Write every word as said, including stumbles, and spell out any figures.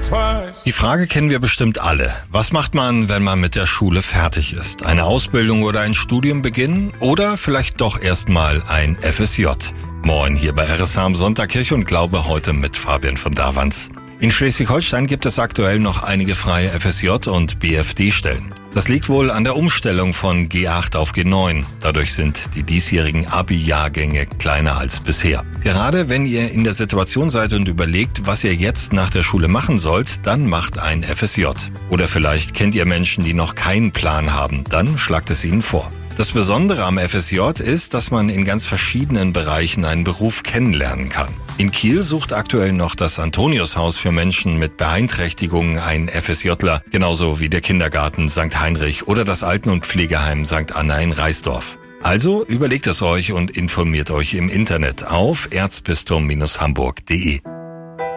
Die Frage kennen wir bestimmt alle. Was macht man, wenn man mit der Schule fertig ist? Eine Ausbildung oder ein Studium beginnen? Oder vielleicht doch erstmal ein F S J? Moin, hier bei R S H am Sonntag Kirche und Glaube, heute mit Fabian von Davans. In Schleswig-Holstein gibt es aktuell noch einige freie F S J- und B F D-Stellen. Das liegt wohl an der Umstellung von G acht auf G neun. Dadurch sind die diesjährigen Abi-Jahrgänge kleiner als bisher. Gerade wenn ihr in der Situation seid und überlegt, was ihr jetzt nach der Schule machen sollt, dann macht ein F S J. Oder vielleicht kennt ihr Menschen, die noch keinen Plan haben, dann schlagt es ihnen vor. Das Besondere am F S J ist, dass man in ganz verschiedenen Bereichen einen Beruf kennenlernen kann. In Kiel sucht aktuell noch das Antoniushaus für Menschen mit Beeinträchtigungen einen F S Jler, genauso wie der Kindergarten Sankt Heinrich oder das Alten- und Pflegeheim Sankt Anna in Reisdorf. Also überlegt es euch und informiert euch im Internet auf erzbistum Bindestrich hamburg punkt de.